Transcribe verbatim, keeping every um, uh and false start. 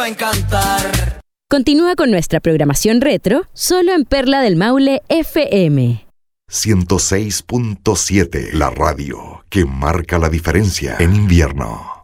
encantar. Continúa con nuestra programación retro, solo en Perla del Maule F M. ciento seis punto siete, la radio que marca la diferencia en invierno.